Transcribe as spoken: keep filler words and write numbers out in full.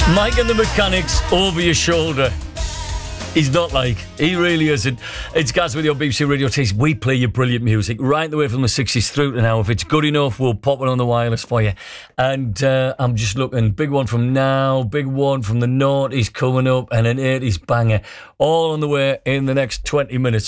Mike and the Mechanics, Over Your Shoulder. He's not like, he really isn't. It's Gaz with your B B C Radio Taste. We play your brilliant music right the way from the sixties through to now. If it's good enough, we'll pop it on the wireless for you. And uh, I'm just looking, big one from now, big one from the noughties coming up, and an eighties banger. All on the way in the next twenty minutes.